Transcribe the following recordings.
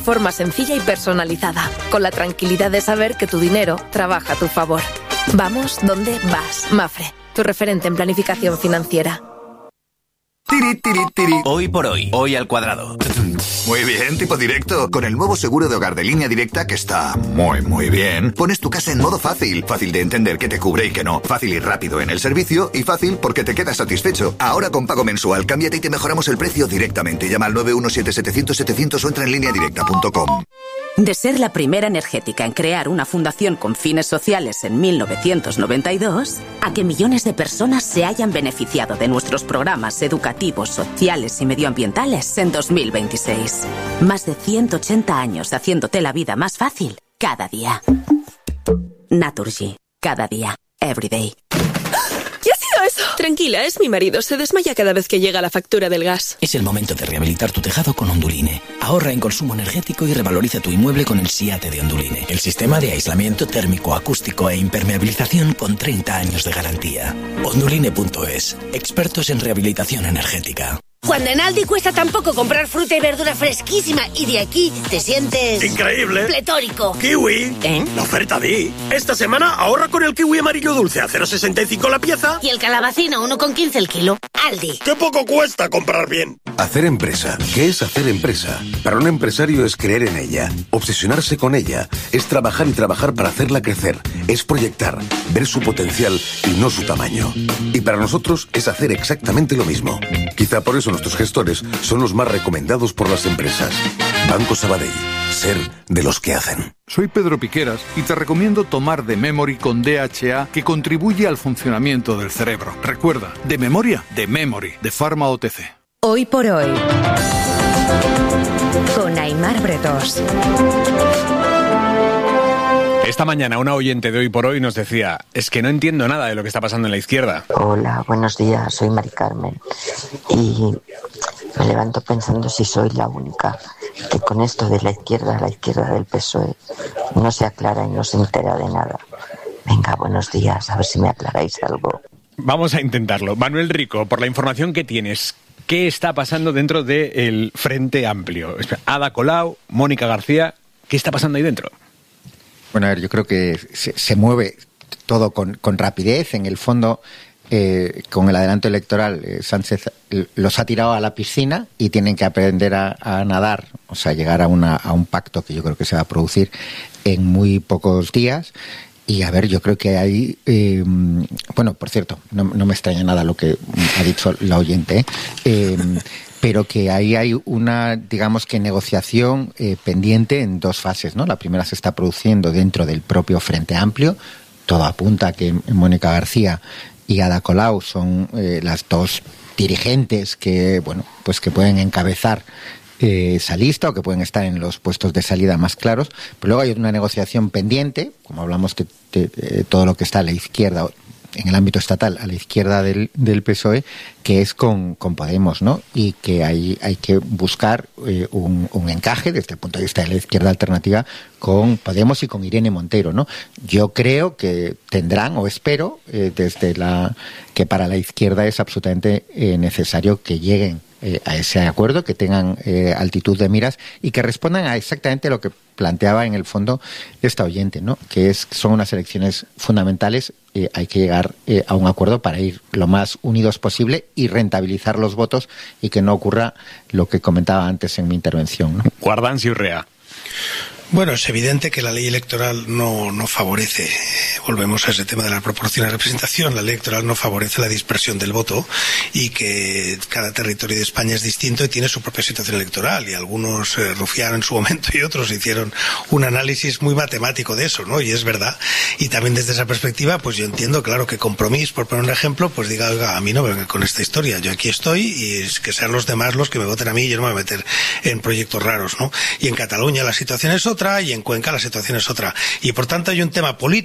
forma sencilla y personalizada, con la tranquilidad de saber que tu dinero trabaja a tu favor. Vamos donde vas. Mapfre, tu referente en planificación financiera. Tiri, tiri, tiri. Hoy por hoy, hoy al cuadrado. Muy bien, tipo directo. Con el nuevo seguro de hogar de Línea Directa, que está muy bien, pones tu casa en modo fácil. Fácil de entender qué te cubre y qué no. Fácil y rápido en el servicio y fácil porque te quedas satisfecho. Ahora con pago mensual, cámbiate y te mejoramos el precio directamente. Llama al 917-700-700 o entra en lineadirecta.com. De ser la primera energética en crear una fundación con fines sociales en 1992, a que millones de personas se hayan beneficiado de nuestros programas educativos, sociales y medioambientales en 2026. Más de 180 años haciéndote la vida más fácil cada día. Naturgy. Cada día. Every day. ¿Qué ha sido eso? Tranquila, es mi marido. Se desmaya cada vez que llega la factura del gas. Es el momento de rehabilitar tu tejado con Onduline. Ahorra en consumo energético y revaloriza tu inmueble con el SIATE de Onduline. El sistema de aislamiento térmico, acústico e impermeabilización con 30 años de garantía. Onduline.es. Expertos en rehabilitación energética. Cuando en Aldi cuesta tan poco comprar fruta y verdura fresquísima y de aquí te sientes... ¡increíble! ¡Pletórico! ¡Kiwi! La oferta Di. Esta semana ahorra con el kiwi amarillo dulce a 0,65 la pieza. Y el calabacín a 1,15 el kilo. Aldi. ¡Qué poco cuesta comprar bien! Hacer empresa. ¿Qué es hacer empresa? Para un empresario es creer en ella, obsesionarse con ella, es trabajar y trabajar para hacerla crecer, es proyectar, ver su potencial y no su tamaño. Y para nosotros es hacer exactamente lo mismo. Quizá por eso nuestros gestores son los más recomendados por las empresas. Banco Sabadell. Ser de los que hacen. Soy Pedro Piqueras y te recomiendo tomar The Memory con DHA, que contribuye al funcionamiento del cerebro. Recuerda, de memoria, The Memory, de Pharma OTC. Hoy por hoy, con Aimar Bretos. Esta mañana una oyente de Hoy por Hoy nos decía: es que no entiendo nada de lo que está pasando en la izquierda. Hola, buenos días, soy Mari Carmen y me levanto pensando si soy la única que con esto de la izquierda del PSOE no se aclara y no se entera de nada. Venga, buenos días, a ver si me aclaráis algo. Vamos a intentarlo. Manuel Rico, por la información que tienes, ¿qué está pasando dentro del Frente Amplio? Ada Colau, Mónica García, ¿qué está pasando ahí dentro? Bueno, a ver, yo creo que se mueve todo con rapidez. En el fondo, con el adelanto electoral, Sánchez los ha tirado a la piscina y tienen que aprender a nadar, o sea, llegar a un pacto que yo creo que se va a producir en muy pocos días. Y a ver, yo creo que hay... bueno, por cierto, no me extraña nada lo que ha dicho la oyente, pero que ahí hay una, digamos que negociación pendiente en dos fases, ¿no? La primera se está produciendo dentro del propio Frente Amplio. Todo apunta a que Mónica García y Ada Colau son las dos dirigentes que, bueno, pues que pueden encabezar esa lista o que pueden estar en los puestos de salida más claros. Pero luego hay una negociación pendiente, como hablamos que todo lo que está a la izquierda, en el ámbito estatal, a la izquierda del PSOE, que es con Podemos, ¿no? Y que hay que buscar un encaje desde el punto de vista de la izquierda alternativa con Podemos y con Irene Montero, ¿no? Yo creo que tendrán, o espero, que para la izquierda es absolutamente necesario que lleguen a ese acuerdo, que tengan altitud de miras y que respondan a exactamente lo que planteaba en el fondo esta oyente, ¿no? Que son unas elecciones fundamentales, hay que llegar a un acuerdo para ir lo más unidos posible y rentabilizar los votos y que no ocurra lo que comentaba antes en mi intervención, ¿no? Guardancio Urrea. Bueno, es evidente que la ley electoral no favorece, volvemos a ese tema de la proporción de representación, la ley electoral no favorece la dispersión del voto y que cada territorio de España es distinto y tiene su propia situación electoral y algunos rufiaron en su momento y otros hicieron un análisis muy matemático de eso, ¿no? Y es verdad. Y también desde esa perspectiva, pues yo entiendo, claro, que Compromís, por poner un ejemplo, pues diga, oiga, a mí no me venga con esta historia, yo aquí estoy y es que sean los demás los que me voten a mí y yo no me voy a meter en proyectos raros, ¿no? Y en Cataluña la situación es otra y en Cuenca la situación es otra. Y por tanto hay un tema político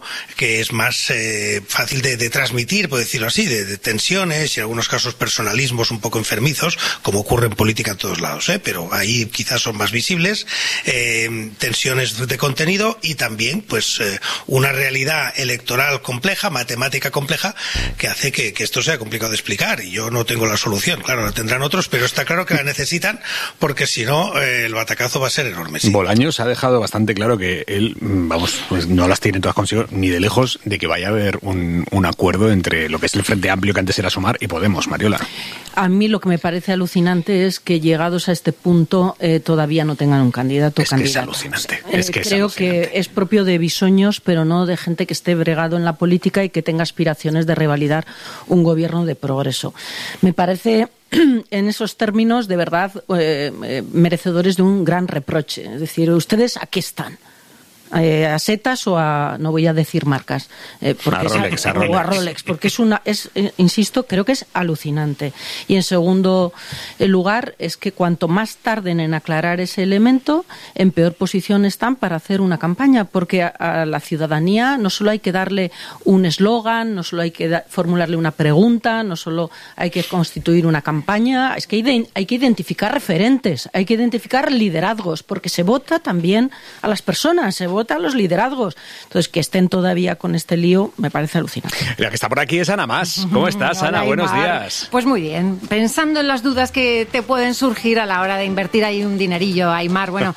que es más fácil de transmitir, por decirlo así, de tensiones y en algunos casos personalismos un poco enfermizos, como ocurre en política en todos lados, pero ahí quizás son más visibles, tensiones de contenido y también pues una realidad electoral compleja, matemática compleja, que hace que esto sea complicado de explicar, y yo no tengo la solución, claro, la tendrán otros, pero está claro que la necesitan, porque si no, el batacazo va a ser enorme. Sí. Bolaños ha dejado bastante claro que él, pues no las tiene todas consigo, ni de lejos, de que vaya a haber un acuerdo entre lo que es el Frente Amplio, que antes era Sumar, y Podemos. Mariola. A mí lo que me parece alucinante es que llegados a este punto todavía no tengan un candidato o candidata. Es alucinante. Creo que es propio de bisoños, pero no de gente que esté bregado en la política y que tenga aspiraciones de revalidar un gobierno de progreso. Me parece, en esos términos, de verdad, merecedores de un gran reproche. Es decir, ¿ustedes a qué están? ¿A setas o a, no voy a decir marcas, porque o a Rolex, porque insisto, creo que es alucinante. Y en segundo lugar, es que cuanto más tarden en aclarar ese elemento, en peor posición están para hacer una campaña, porque a la ciudadanía no solo hay que darle un eslogan, no solo hay que formularle una pregunta, no solo hay que constituir una campaña, es que hay que identificar referentes, hay que identificar liderazgos, porque se vota también a las personas, se vota a los liderazgos. Entonces, que estén todavía con este lío me parece alucinante. La que está por aquí es Ana Mas. ¿Cómo estás, Ana? Buenos días. Pues muy bien. Pensando en las dudas que te pueden surgir a la hora de invertir ahí un dinerillo, Aymar. Bueno,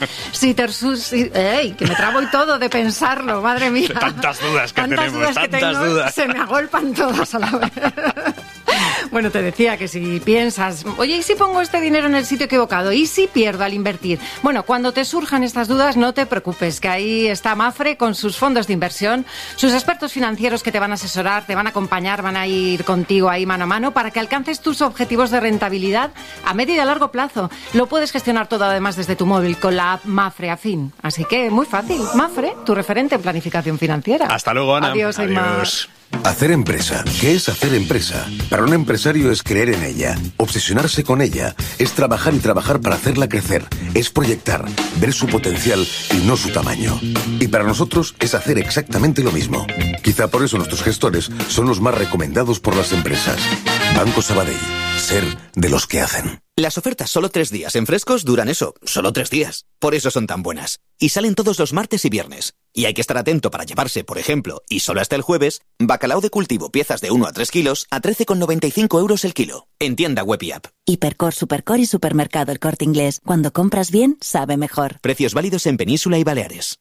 que me trabo y todo de pensarlo, madre mía. Tantas dudas que tenemos, tantas dudas. Se me agolpan todas a la vez. Bueno, te decía que si piensas, oye, ¿y si pongo este dinero en el sitio equivocado? ¿Y si pierdo al invertir? Bueno, cuando te surjan estas dudas, no te preocupes, que ahí está Mafre con sus fondos de inversión, sus expertos financieros que te van a asesorar, te van a acompañar, van a ir contigo ahí mano a mano para que alcances tus objetivos de rentabilidad a medio y a largo plazo. Lo puedes gestionar todo además desde tu móvil con la app Mafre Afín. Así que muy fácil. Mafre, tu referente en planificación financiera. Hasta luego, Ana. Adiós, Aymar. Hacer empresa. ¿Qué es hacer empresa? Para un empresario es creer en ella, obsesionarse con ella, es trabajar y trabajar para hacerla crecer, es proyectar, ver su potencial y no su tamaño. Y para nosotros es hacer exactamente lo mismo. Quizá por eso nuestros gestores son los más recomendados por las empresas. Banco Sabadell. Ser de los que hacen. Las ofertas solo 3 días en Frescos duran eso, solo 3 días. Por eso son tan buenas. Y salen todos los martes y viernes. Y hay que estar atento para llevarse, por ejemplo, y solo hasta el jueves, bacalao de cultivo, piezas de 1 a 3 kilos a 13,95 € el kilo. En tienda web y app. Hipercor, Supercor y Supermercado El Corte Inglés. Cuando compras bien, sabe mejor. Precios válidos en Península y Baleares.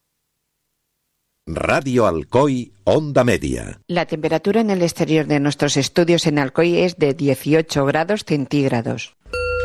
Radio Alcoy, Onda Media. La temperatura en el exterior de nuestros estudios en Alcoy es de 18 grados centígrados.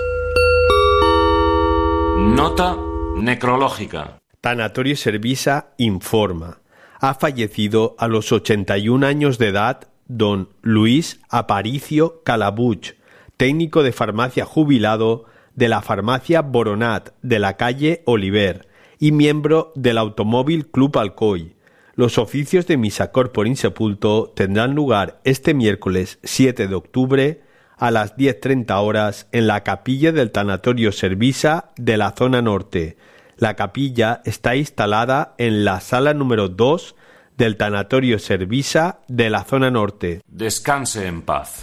Nota necrológica. Tanatorio Servisa informa. Ha fallecido a los 81 años de edad don Luis Aparicio Calabuch, técnico de farmacia jubilado de la farmacia Boronat de la calle Oliver y miembro del Automóvil Club Alcoy. Los oficios de misa corpore insepulto tendrán lugar este miércoles 7 de octubre a las 10:30 horas en la capilla del Tanatorio Servisa de la zona norte. La capilla está instalada en la sala número 2 del Tanatorio Servisa de la zona norte. Descanse en paz.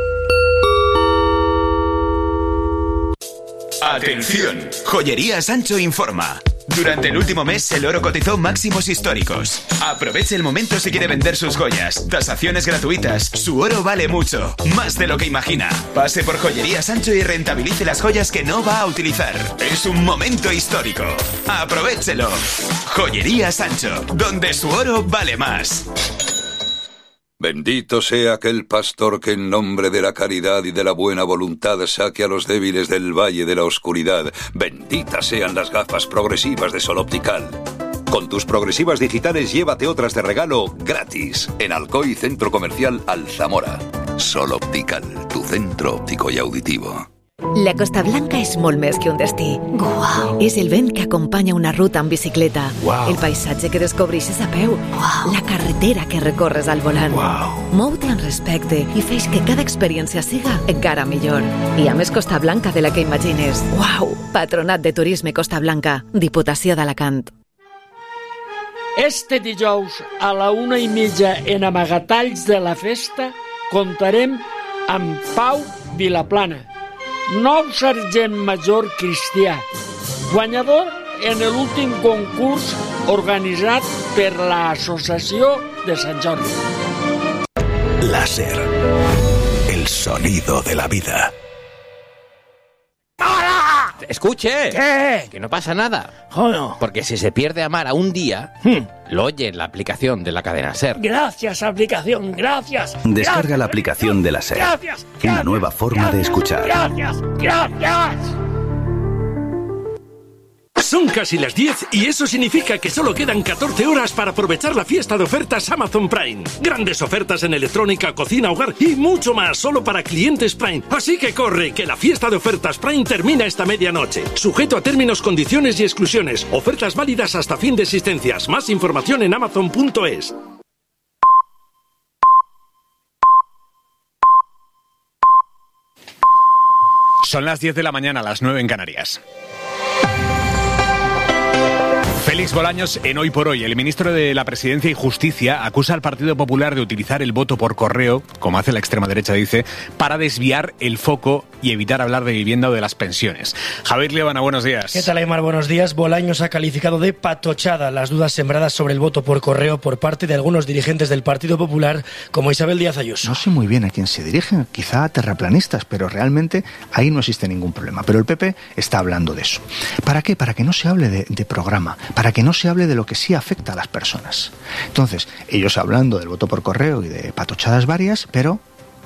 Atención, Joyería Sancho informa. Durante el último mes el oro cotizó máximos históricos. Aproveche el momento si quiere vender sus joyas. Tasaciones gratuitas. Su oro vale mucho, más de lo que imagina. Pase por Joyería Sancho y rentabilice las joyas que no va a utilizar. Es un momento histórico. Aprovéchelo. Joyería Sancho, donde su oro vale más. Bendito sea aquel pastor que en nombre de la caridad y de la buena voluntad saque a los débiles del valle de la oscuridad. Benditas sean las gafas progresivas de Sol Optical. Con tus progresivas digitales llévate otras de regalo gratis en Alcoy Centro Comercial Alzamora. Sol Optical, tu centro óptico y auditivo. La Costa Blanca és molt més que un destí. Wow. És el vent que acompanya una ruta en bicicleta. Wow. El paisatge que descobreixes a peu. Wow. La carretera que recorres al volant. Wow. Mou-te amb respecte i feix que cada experiència siga encara millor. I a més Costa Blanca de la que imagines. Wow. Patronat de Turisme Costa Blanca. Diputació d'Alacant. Este dijous a la 1:30 en Amagatalls de la Festa comptarem amb Pau Vilaplana, nou sergent major cristià, guanyador en l'últim concurs organitzat per l'Associació de Sant Jordi. Láser, el sonido de la vida. Escuche, ¿Qué? que no pasa nada. Joder. Porque si se pierde a Mara un día, lo oye en la aplicación de la cadena SER. Gracias, aplicación, gracias. Descarga la aplicación de la SER. Gracias. Una nueva forma de escuchar. Gracias, gracias. Son casi las 10 y eso significa que solo quedan 14 horas para aprovechar la fiesta de ofertas Amazon Prime. Grandes ofertas en electrónica, cocina, hogar y mucho más solo para clientes Prime. Así que corre, que la fiesta de ofertas Prime termina esta medianoche. Sujeto a términos, condiciones y exclusiones. Ofertas válidas hasta fin de existencias. Más información en amazon.es. Son las 10 de la mañana, las 9 en Canarias. Félix Bolaños en Hoy por Hoy. El ministro de la Presidencia y Justicia acusa al Partido Popular de utilizar el voto por correo, como hace la extrema derecha, dice, para desviar el foco y evitar hablar de vivienda o de las pensiones. Javier Liebana, buenos días. ¿Qué tal, Aymar? Buenos días. Bolaños ha calificado de patochada las dudas sembradas sobre el voto por correo por parte de algunos dirigentes del Partido Popular, como Isabel Díaz Ayuso. No sé muy bien a quién se dirigen, quizá a terraplanistas, pero realmente ahí no existe ningún problema. Pero el PP está hablando de eso. ¿Para qué? Para que no se hable de programa, para que no se hable de lo que sí afecta a las personas. Entonces, ellos hablando del voto por correo y de patochadas varias, pero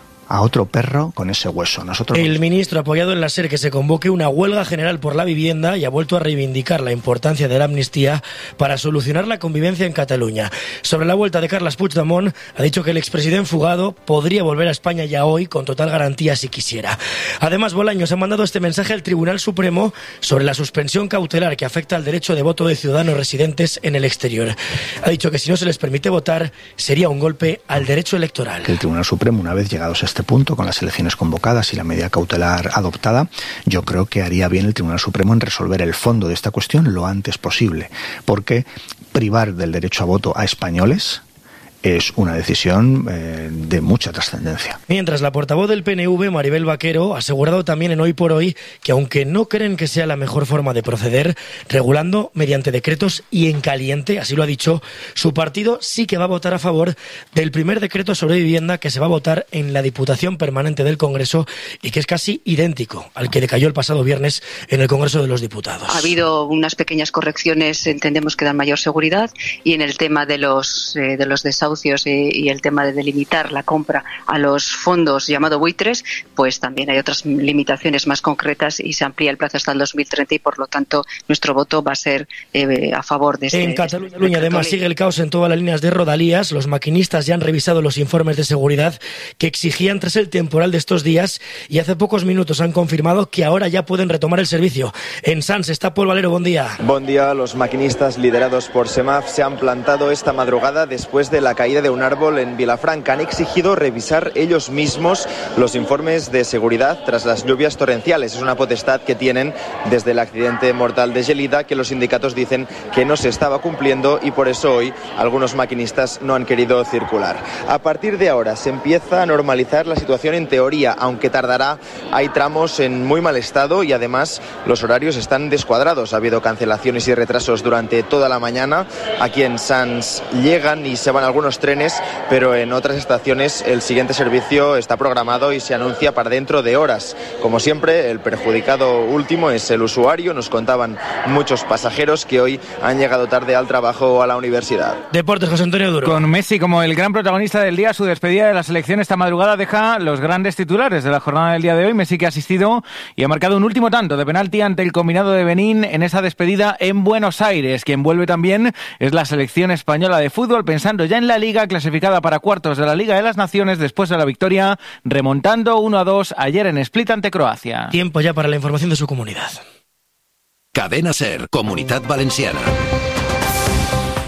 a otro perro con ese hueso. El ministro ha apoyado en la SER que se convoque una huelga general por la vivienda y ha vuelto a reivindicar la importancia de la amnistía para solucionar la convivencia en Cataluña. Sobre la vuelta de Carles Puigdemont, ha dicho que el expresidente fugado podría volver a España ya hoy con total garantía si quisiera. Además, Bolaños ha mandado este mensaje al Tribunal Supremo sobre la suspensión cautelar que afecta al derecho de voto de ciudadanos residentes en el exterior. Ha dicho que si no se les permite votar, sería un golpe al derecho electoral. Que el Tribunal Supremo, una vez llegados a este punto, con las elecciones convocadas y la medida cautelar adoptada, yo creo que haría bien el Tribunal Supremo en resolver el fondo de esta cuestión lo antes posible, porque privar del derecho a voto a españoles es una decisión de mucha trascendencia. Mientras, la portavoz del PNV, Maribel Vaquero, ha asegurado también en Hoy por Hoy que aunque no creen que sea la mejor forma de proceder, regulando mediante decretos y en caliente, así lo ha dicho, su partido sí que va a votar a favor del primer decreto sobre vivienda que se va a votar en la Diputación Permanente del Congreso y que es casi idéntico al que decayó el pasado viernes en el Congreso de los Diputados. Ha habido unas pequeñas correcciones, entendemos que dan mayor seguridad, y en el tema de los desahucios y el tema de delimitar la compra a los fondos llamado buitres, pues también hay otras limitaciones más concretas y se amplía el plazo hasta el 2030 y por lo tanto nuestro voto va a ser a favor de este. En Cataluña además sigue el caos en todas las líneas de Rodalías. Los maquinistas ya han revisado los informes de seguridad que exigían tras el temporal de estos días y hace pocos minutos han confirmado que ahora ya pueden retomar el servicio. En Sants está Paul Valero, buen día. Buen día. Los maquinistas liderados por SEMAF se han plantado esta madrugada después de la caída de un árbol en Vilafranca. Han exigido revisar ellos mismos los informes de seguridad tras las lluvias torrenciales. Es una potestad que tienen desde el accidente mortal de Gelida, que los sindicatos dicen que no se estaba cumpliendo y por eso hoy algunos maquinistas no han querido circular. A partir de ahora se empieza a normalizar la situación en teoría, aunque tardará. Hay tramos en muy mal estado y además los horarios están descuadrados. Ha habido cancelaciones y retrasos durante toda la mañana. Aquí en Sants llegan y se van algunos trenes, pero en otras estaciones el siguiente servicio está programado y se anuncia para dentro de horas. Como siempre, el perjudicado último es el usuario. Nos contaban muchos pasajeros que hoy han llegado tarde al trabajo o a la universidad. Deportes, José Antonio Duro. Con Messi como el gran protagonista del día, su despedida de la selección esta madrugada deja los grandes titulares de la jornada del día de hoy. Messi, que ha asistido y ha marcado un último tanto de penalti ante el combinado de Benín en esa despedida en Buenos Aires. Quien vuelve también es la selección española de fútbol, pensando ya en la Liga, clasificada para cuartos de la Liga de las Naciones después de la victoria, remontando 1-2 ayer en Split ante Croacia. Tiempo ya para la información de su comunidad. Cadena SER, Comunitat Valenciana.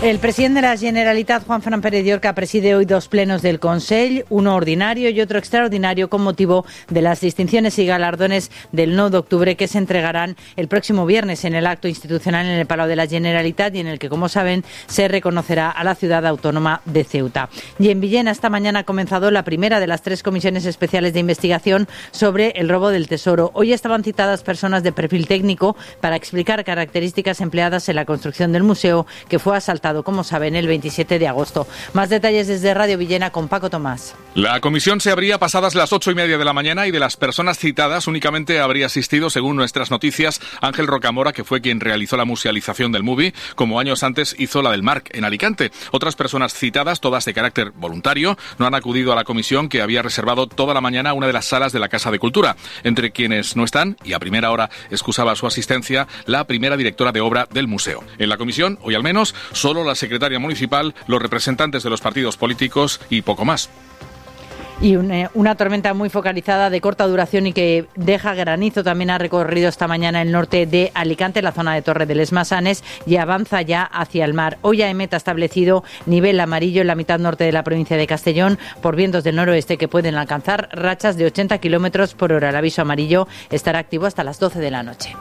El presidente de la Generalitat, Juan Fran Pérez Llorca, preside hoy dos plenos del Consell, uno ordinario y otro extraordinario con motivo de las distinciones y galardones del 9 de octubre que se entregarán el próximo viernes en el acto institucional en el Palau de la Generalitat y en el que, como saben, se reconocerá a la ciudad autónoma de Ceuta. Y en Villena esta mañana ha comenzado la primera de las 3 comisiones especiales de investigación sobre el robo del tesoro. Hoy estaban citadas personas de perfil técnico para explicar características empleadas en la construcción del museo, que fue asaltado, como saben, el 27 de agosto. Más detalles desde Radio Villena con Paco Tomás. La comisión se abría pasadas las 8:30 de la mañana y de las personas citadas únicamente habría asistido, según nuestras noticias, Ángel Rocamora, que fue quien realizó la musealización del Movie, como años antes hizo la del Marc en Alicante. Otras personas citadas, todas de carácter voluntario, no han acudido a la comisión, que había reservado toda la mañana una de las salas de la Casa de Cultura. Entre quienes no están, y a primera hora excusaba su asistencia, la primera directora de obra del museo. En la comisión, hoy al menos, solo la secretaria municipal, los representantes de los partidos políticos y poco más. Y una tormenta muy focalizada de corta duración y que deja granizo también ha recorrido esta mañana el norte de Alicante, la zona de Torre de les Masanes, y avanza ya hacia el mar. Hoy AEMET ha establecido nivel amarillo en la mitad norte de la provincia de Castellón por vientos del noroeste que pueden alcanzar rachas de 80 kilómetros por hora. El aviso amarillo estará activo hasta las 12 de la noche.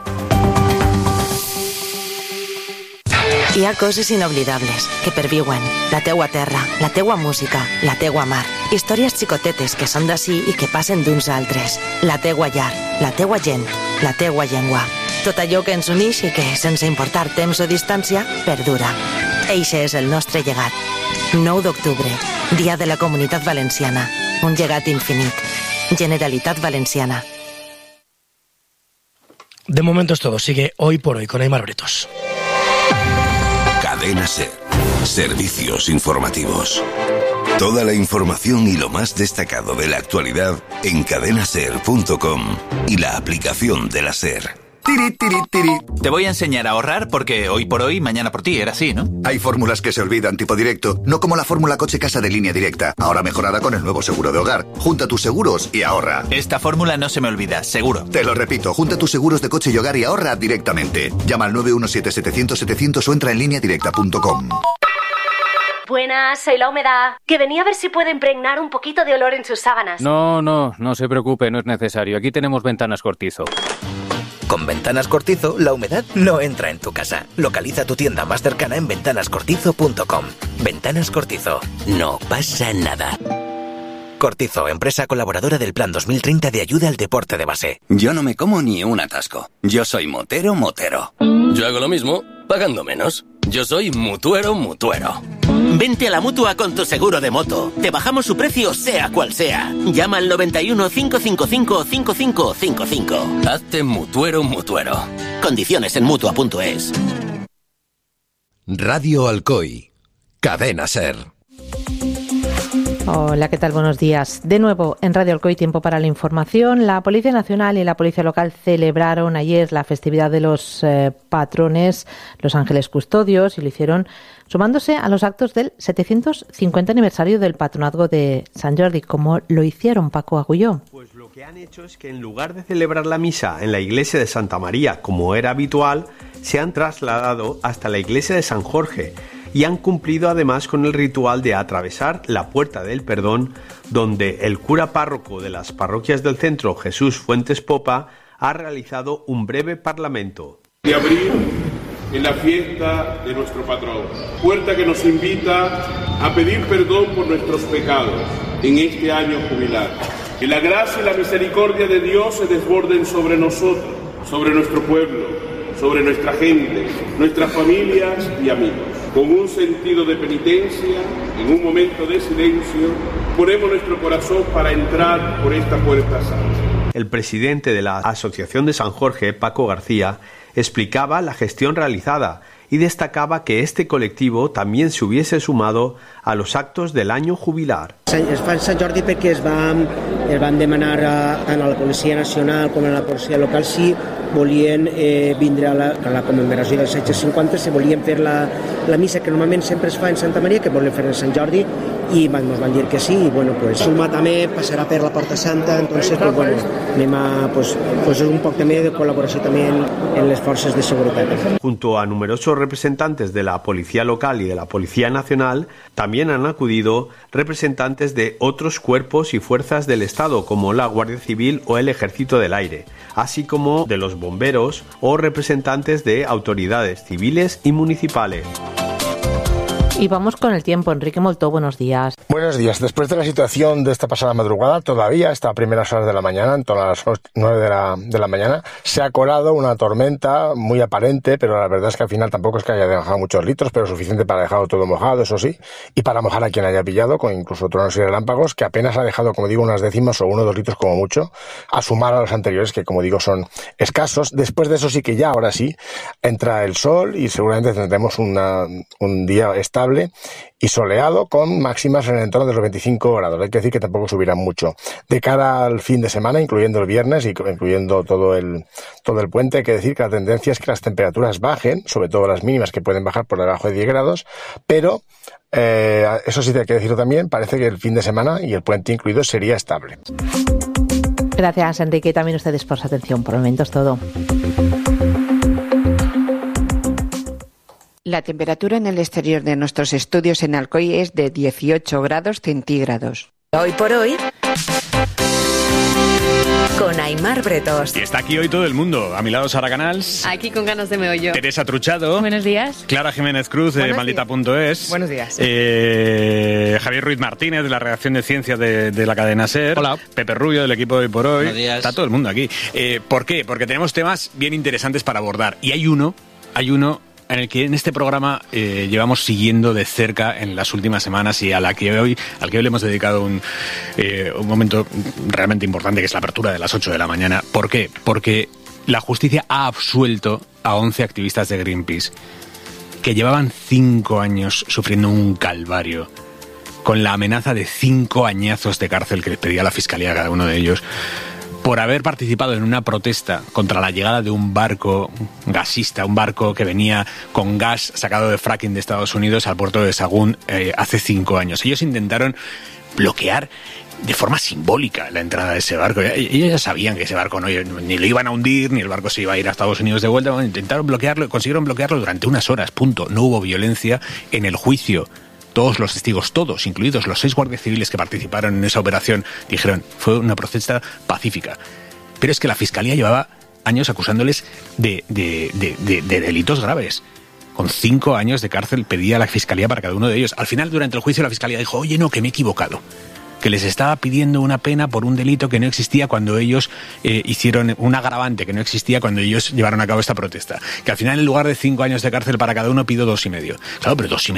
Hi ha coses inoblidables que perviuen. La teua terra, la teua música, la teua mar. Històries xicotetes que són d'ací i que passen d'uns a altres. La teua llar, la teua gent, la teua llengua. Tot allò que ens uneix i que, sense importar temps o distància, perdura. Eixe és el nostre llegat. 9 d'octubre, Dia de la Comunitat Valenciana. Un llegat infinit. Generalitat Valenciana. De momento es todo. Sigue Hoy por Hoy con Aymar Bretos. Cadena SER. Servicios informativos. Toda la información y lo más destacado de la actualidad en cadenaser.com y la aplicación de la SER. Tiri, tiri, tiri. Te voy a enseñar a ahorrar porque hoy por hoy, mañana por ti, era así, ¿no? Hay fórmulas que se olvidan, tipo directo, no como la fórmula coche casa de Línea Directa, ahora mejorada con el nuevo seguro de hogar. Junta tus seguros y ahorra. Esta fórmula no se me olvida, seguro. Te lo repito, junta tus seguros de coche y hogar y ahorra directamente. Llama al 917-700-700 o entra en lineadirecta.com. Buenas, soy la humedad. Que venía a ver si puedo impregnar un poquito de olor en sus sábanas. No se preocupe, no es necesario. Aquí tenemos Ventanas Cortizo. Con Ventanas Cortizo, la humedad no entra en tu casa. Localiza tu tienda más cercana en ventanascortizo.com. Ventanas Cortizo. No pasa nada. Cortizo, empresa colaboradora del Plan 2030 de ayuda al deporte de base. Yo no me como ni un atasco. Yo soy motero. Yo hago lo mismo, pagando menos. Yo soy mutuero. Vente a la Mutua con tu seguro de moto. Te bajamos su precio sea cual sea. Llama al 91 555 5555. Hazte mutuero. Condiciones en Mutua.es. Radio Alcoy. Cadena SER. Hola, ¿qué tal? Buenos días. De nuevo, en Radio Alcoy, tiempo para la información. La Policía Nacional y la Policía Local celebraron ayer la festividad de los patrones, los ángeles custodios, y lo hicieron sumándose a los actos del 750 aniversario del patronazgo de Sant Jordi. ¿Cómo lo hicieron, Paco Agulló? Pues lo que han hecho es que en lugar de celebrar la misa en la iglesia de Santa María, como era habitual, se han trasladado hasta la iglesia de San Jorge, y han cumplido además con el ritual de atravesar la Puerta del Perdón, donde el cura párroco de las parroquias del centro, Jesús Fuentes Popa, ha realizado un breve parlamento. De abrir en la fiesta de nuestro patrón, puerta que nos invita a pedir perdón por nuestros pecados en este año jubilar. Que la gracia y la misericordia de Dios se desborden sobre nosotros, sobre nuestro pueblo, sobre nuestra gente, nuestras familias y amigos. Con un sentido de penitencia, en un momento de silencio, ponemos nuestro corazón para entrar por esta puerta santa. El presidente de la Asociación de San Jorge, Paco García, explicaba la gestión realizada y destacaba que este colectivo también se hubiese sumado a los actos del año jubilar. Es fa Sant Jordi perquè es van demanar tant a la Policia Nacional com a la Policia Local si volien vindre a la commemoració dels 750, si volien fer la missa que normalment sempre es fa en Santa Maria, que volien fer en Sant Jordi, i ens van dir que sí, i bueno, pues Suma també passarà per la Porta Santa, entonces pues bueno, anem a pues un poc també de col·laboració també en les forces de seguretat. Junto a numerosos representantes de la Policía Local y de la Policía Nacional, también han acudido representantes de otros cuerpos y fuerzas del Estado, como la Guardia Civil o el Ejército del Aire, así como de los bomberos o representantes de autoridades civiles y municipales. Y vamos con el tiempo. Enrique Moltó, buenos días. Buenos días. Después de la situación de esta pasada madrugada, todavía hasta primeras horas de la mañana, en torno a las 9 de la mañana, se ha colado una tormenta muy aparente, pero la verdad es que al final tampoco es que haya dejado muchos litros, pero suficiente para dejarlo todo mojado, eso sí, y para mojar a quien haya pillado, con incluso truenos y relámpagos, que apenas ha dejado, como digo, unas décimas o 1 o 2 litros como mucho, a sumar a los anteriores, que como digo son escasos. Después de eso sí que ya, ahora sí, entra el sol y seguramente tendremos un día estable y soleado con máximas en el entorno de los 25 grados. Hay que decir que tampoco subirán mucho. De cara al fin de semana, incluyendo el viernes y incluyendo todo el puente, hay que decir que la tendencia es que las temperaturas bajen, sobre todo las mínimas que pueden bajar por debajo de 10 grados, pero eso sí hay que decirlo también, parece que el fin de semana y el puente incluido sería estable. Gracias, Enrique, y también ustedes por su atención. Por el momento es todo. La temperatura en el exterior de nuestros estudios en Alcoy es de 18 grados centígrados. Hoy por hoy, con Aimar Bretos. Y está aquí hoy todo el mundo. A mi lado Sara Canals. Aquí con ganas de meollo. Teresa Truchado. Buenos días. Clara Jiménez Cruz de Maldita.es. Buenos días. Javier Ruiz Martínez de la redacción de ciencias de la cadena SER. Hola. Pepe Rubio del equipo de Hoy por Hoy. Buenos días. Está todo el mundo aquí. ¿Por qué? Porque tenemos temas bien interesantes para abordar. Y hay uno en el que en este programa llevamos siguiendo de cerca en las últimas semanas y al que hoy le hemos dedicado un momento realmente importante, que es la apertura de las 8 de la mañana. ¿Por qué? Porque la justicia ha absuelto a 11 activistas de Greenpeace que llevaban 5 años sufriendo un calvario con la amenaza de 5 añazos de cárcel que les pedía la fiscalía a cada uno de ellos, por haber participado en una protesta contra la llegada de un barco gasista, un barco que venía con gas sacado de fracking de Estados Unidos al puerto de Sagún hace 5 años. Ellos intentaron bloquear de forma simbólica la entrada de ese barco. Ellos ya sabían que ese barco ni lo iban a hundir, ni el barco se iba a ir a Estados Unidos de vuelta. Bueno, intentaron bloquearlo, consiguieron bloquearlo durante unas horas, punto. No hubo violencia en el juicio. Todos los testigos, todos, incluidos los 6 guardias civiles que participaron en esa operación, dijeron, fue una protesta pacífica. Pero es que la fiscalía llevaba años acusándoles de delitos graves. Con 5 años de cárcel pedía la fiscalía para cada uno de ellos. Al final, durante el juicio, la fiscalía dijo, oye, no, que me he equivocado. Que les estaba pidiendo una pena por un delito que no existía cuando ellos hicieron un agravante que no existía cuando ellos llevaron a cabo esta protesta. Que al final, en lugar de 5 años de cárcel para cada uno, pido 2,5. Claro, pero 2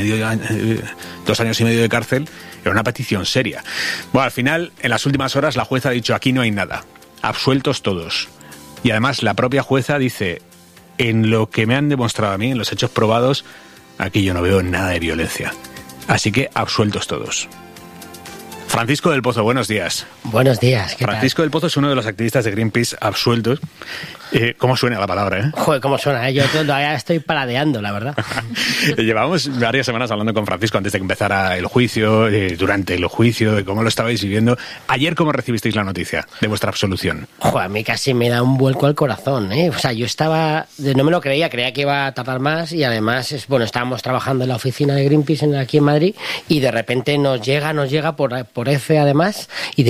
años y medio de cárcel era una petición seria. Bueno, al final, en las últimas horas, la jueza ha dicho, aquí no hay nada. Absueltos todos. Y además, la propia jueza dice, en lo que me han demostrado a mí, en los hechos probados, aquí yo no veo nada de violencia. Así que, absueltos todos. Francisco del Pozo, buenos días. Buenos días. Francisco del Pozo es uno de los activistas de Greenpeace absueltos. ¿Cómo suena la palabra, Joder, ¿cómo suena? Yo todavía estoy paladeando, la verdad. Llevábamos varias semanas hablando con Francisco antes de que empezara el juicio, durante el juicio, de cómo lo estabais viviendo. Ayer, ¿cómo recibisteis la noticia de vuestra absolución? Joder, a mí casi me da un vuelco al corazón, O sea, yo no me lo creía que iba a tardar más y además, estábamos trabajando en la oficina de Greenpeace aquí en Madrid y de repente nos llega por F además y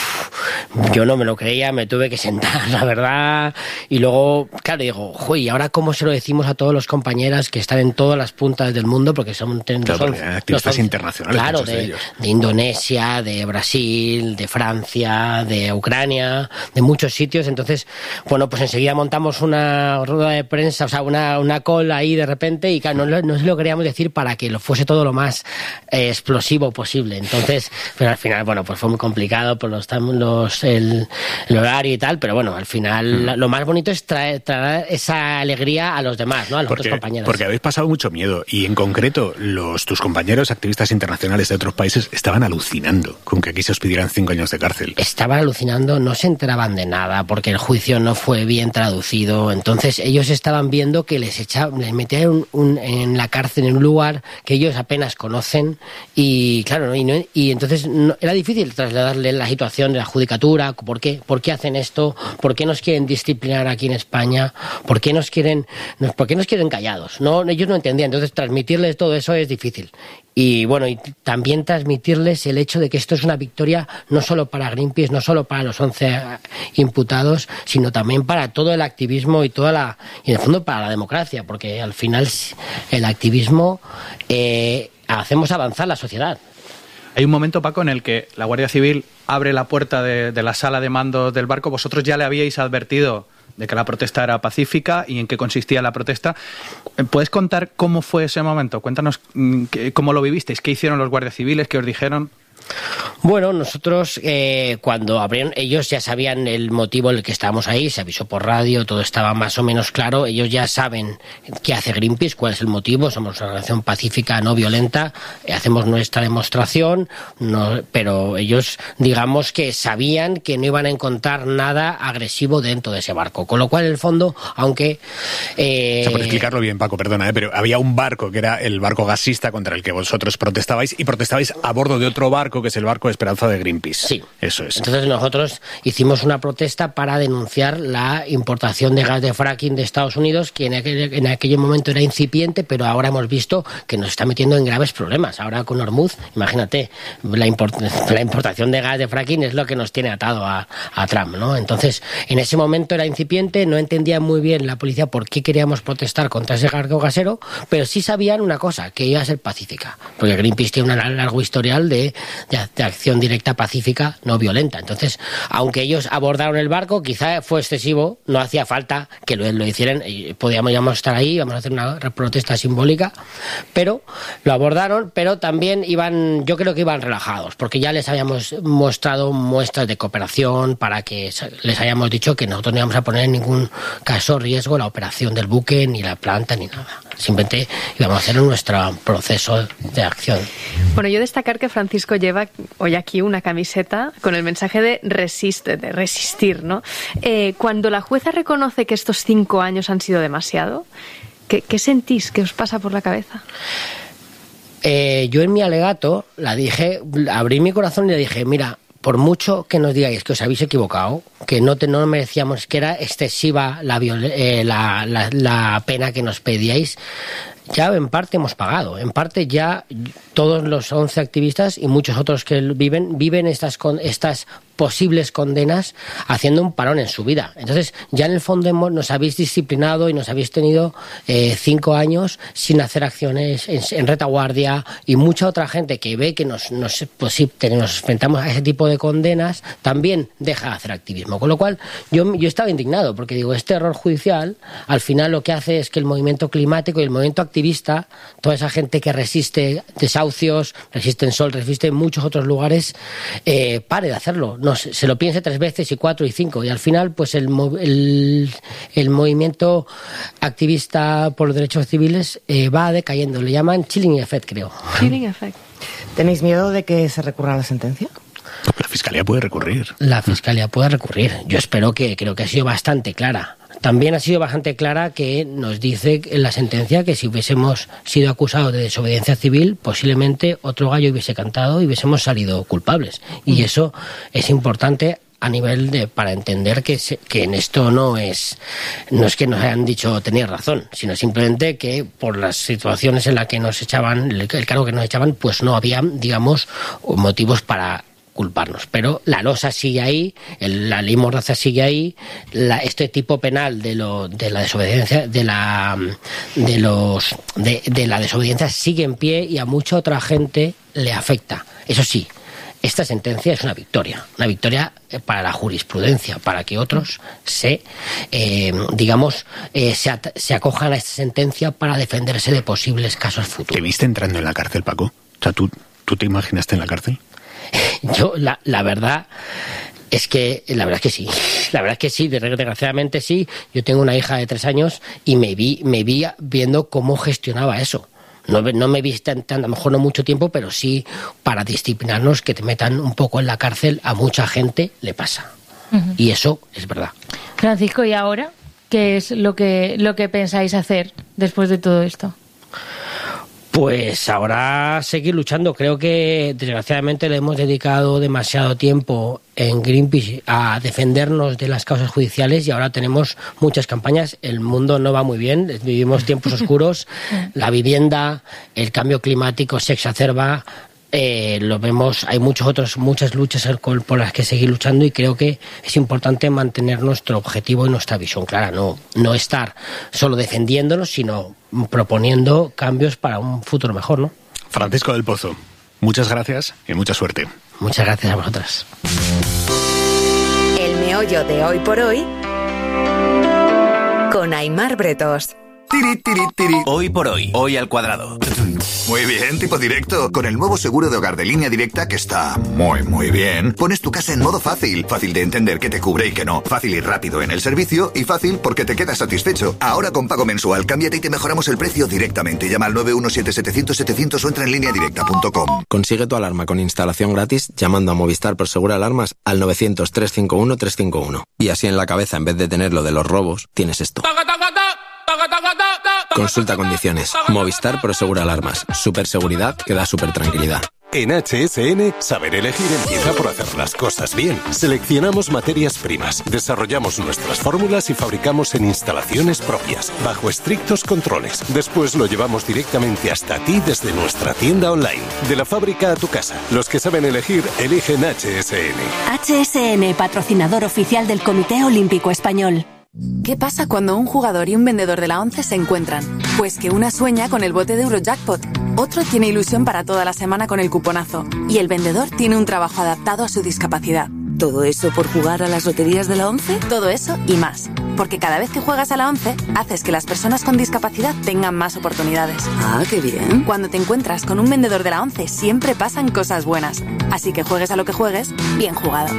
yo no me lo creía, me tuve que sentar, la verdad. Y luego, claro, digo, ¿y ahora cómo se lo decimos a todos los compañeras que están en todas las puntas del mundo? Porque son activistas internacionales. Claro, de Indonesia, de Brasil, de Francia, de Ucrania, de muchos sitios. Entonces, bueno, pues enseguida montamos una rueda de prensa, o sea, una call ahí de repente y claro, no se lo queríamos decir para que lo fuese todo lo más explosivo posible. Entonces, pero al final, bueno, pues fue muy complicado, pues lo estamos el horario y tal, pero bueno, al final lo más bonito es traer esa alegría a los demás, ¿no? A los otros compañeros. Porque habéis pasado mucho miedo y en concreto tus compañeros activistas internacionales de otros países estaban alucinando con que aquí se os pidieran 5 años de cárcel. Estaban alucinando, no se enteraban de nada porque el juicio no fue bien traducido, entonces ellos estaban viendo que les metían en la cárcel en un lugar que ellos apenas conocen y claro, ¿no? Y entonces era difícil trasladarle la situación de la judicatura, ¿por qué hacen esto? ¿Por qué nos quieren disciplinar aquí en España? ¿Por qué nos quieren callados? No, ellos no entendían, entonces transmitirles todo eso es difícil. Y bueno, y también transmitirles el hecho de que esto es una victoria no solo para Greenpeace, no solo para los 11 imputados, sino también para todo el activismo y en el fondo para la democracia, porque al final el activismo hacemos avanzar la sociedad. Hay un momento, Paco, en el que la Guardia Civil abre la puerta de la sala de mando del barco. Vosotros ya le habíais advertido de que la protesta era pacífica y en qué consistía la protesta. ¿Puedes contar cómo fue ese momento? Cuéntanos cómo lo vivisteis, qué hicieron los guardias civiles, qué os dijeron. Bueno, nosotros cuando abrieron, ellos ya sabían el motivo en el que estábamos ahí, se avisó por radio, todo estaba más o menos claro, ellos ya saben qué hace Greenpeace, cuál es el motivo, somos una organización pacífica, no violenta, hacemos nuestra demostración, pero ellos digamos que sabían que no iban a encontrar nada agresivo dentro de ese barco, con lo cual en el fondo, aunque... O sea, por explicarlo bien, Paco, perdona, pero había un barco que era el barco gasista contra el que vosotros protestabais y protestabais a bordo de otro barco que es el barco de Esperanza de Greenpeace. Sí. Eso es. Entonces nosotros hicimos una protesta para denunciar la importación de gas de fracking de Estados Unidos, que en aquel momento era incipiente, pero ahora hemos visto que nos está metiendo en graves problemas. Ahora con Hormuz, imagínate, la importación de gas de fracking es lo que nos tiene atado a Trump, ¿no? Entonces, en ese momento era incipiente, no entendía muy bien la policía por qué queríamos protestar contra ese barco gasero, pero sí sabían una cosa, que iba a ser pacífica, porque Greenpeace tiene un largo historial de acción directa pacífica no violenta. Entonces, aunque ellos abordaron el barco, quizá fue excesivo, no hacía falta que lo hicieran, podíamos estar ahí, vamos a hacer una protesta simbólica, pero lo abordaron, pero también yo creo que iban relajados, porque ya les habíamos mostrado muestras de cooperación para que les hayamos dicho que nosotros no íbamos a poner en ningún caso riesgo la operación del buque, ni la planta, ni nada. Simplemente íbamos a hacer nuestro proceso de acción. Bueno, yo destacar que Francisco lleva hoy aquí una camiseta con el mensaje de resiste, de resistir, ¿no? Cuando la jueza reconoce que estos 5 años han sido demasiado, ¿qué sentís? ¿Qué os pasa por la cabeza? Yo en mi alegato abrí mi corazón y le dije, mira, por mucho que nos digáis que os habéis equivocado, que no merecíamos, que era excesiva la pena que nos pedíais, ya en parte hemos pagado. En parte ya todos los 11 activistas y muchos otros que viven estas posibles condenas haciendo un parón en su vida. Entonces, ya en el fondo nos habéis disciplinado y nos habéis tenido 5 años sin hacer acciones en retaguardia, y mucha otra gente que ve que nos enfrentamos a ese tipo de condenas también deja de hacer activismo. Con lo cual, yo estaba indignado, porque digo, este error judicial al final lo que hace es que el movimiento climático y el movimiento activista, toda esa gente que resiste desahucios, resiste en sol, resiste en muchos otros lugares, pare de hacerlo. Se lo piense 3 veces y 4 y 5, y al final pues el movimiento activista por los derechos civiles va decayendo. Le llaman chilling effect, creo. Chilling effect. ¿Tenéis miedo de que se recurra a la sentencia? La Fiscalía puede recurrir. La Fiscalía puede recurrir. Yo creo que ha sido bastante clara. También ha sido bastante clara que nos dice en la sentencia que si hubiésemos sido acusados de desobediencia civil, posiblemente otro gallo hubiese cantado y hubiésemos salido culpables. Y eso es importante a nivel para entender que en esto no es que nos hayan dicho tener razón, sino simplemente que por las situaciones en las que nos echaban, el cargo que nos echaban, pues no había, digamos, motivos para culparnos. Pero la losa sigue ahí, la ley Mordaza sigue ahí, este tipo penal de la desobediencia, de la desobediencia sigue en pie, y a mucha otra gente le afecta. Eso sí, esta sentencia es una victoria para la jurisprudencia, para que otros se acojan a esta sentencia para defenderse de posibles casos futuros. ¿Te viste entrando en la cárcel, Paco? O sea, ¿tú te imaginaste en la cárcel? Yo, la verdad, Es que la verdad es que sí, desgraciadamente sí. Yo tengo una hija de 3 años y me vi viendo cómo gestionaba eso. No me vi a lo mejor no mucho tiempo, pero sí para disciplinarnos, que te metan un poco en la cárcel, a mucha gente le pasa. Uh-huh. Y eso es verdad. Francisco, ¿y ahora qué es lo que pensáis hacer después de todo esto? Pues ahora seguir luchando. Creo que desgraciadamente le hemos dedicado demasiado tiempo en Greenpeace a defendernos de las causas judiciales y ahora tenemos muchas campañas. El mundo no va muy bien, vivimos tiempos oscuros, la vivienda, el cambio climático se exacerba. Lo vemos, hay muchas luchas por las que seguir luchando y creo que es importante mantener nuestro objetivo y nuestra visión clara, no estar solo defendiéndonos, sino proponiendo cambios para un futuro mejor, ¿no? Francisco del Pozo, muchas gracias y mucha suerte. Muchas gracias a vosotras. El meollo de Hoy por Hoy con Aimar Bretos. Hoy por hoy, hoy al cuadrado. Muy bien, tipo directo. Con el nuevo seguro de hogar de Línea Directa, que está muy bien, pones tu casa en modo fácil. Fácil de entender qué te cubre y qué no. Fácil y rápido en el servicio y fácil porque te quedas satisfecho. Ahora con pago mensual, cámbiate y te mejoramos el precio directamente. Llama al 917-700-700 o entra en lineadirecta.com. Consigue tu alarma con instalación gratis llamando a Movistar Prosegur Alarmas al 900-351-351. Y así en la cabeza, en vez de tener lo de los robos, tienes esto. Consulta condiciones. Movistar Prosegur Alarmas. Superseguridad que da super tranquilidad. En HSN, saber elegir empieza por hacer las cosas bien. Seleccionamos materias primas, desarrollamos nuestras fórmulas y fabricamos en instalaciones propias, bajo estrictos controles. Después lo llevamos directamente hasta ti desde nuestra tienda online. De la fábrica a tu casa. Los que saben elegir, eligen HSN. HSN, patrocinador oficial del Comité Olímpico Español. ¿Qué pasa cuando un jugador y un vendedor de la ONCE se encuentran? Pues que una sueña con el bote de Eurojackpot, otro tiene ilusión para toda la semana con el cuponazo y el vendedor tiene un trabajo adaptado a su discapacidad. ¿Todo eso por jugar a las loterías de la ONCE? Todo eso y más, porque cada vez que juegas a la ONCE haces que las personas con discapacidad tengan más oportunidades. Ah, qué bien. Cuando te encuentras con un vendedor de la ONCE siempre pasan cosas buenas, así que juegues a lo que juegues, bien jugado.